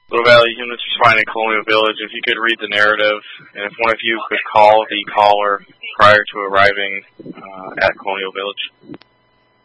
Little Valley Humans was finding Colonial Village. If you could read the narrative, and if one of you could call the caller prior to arriving at Colonial Village.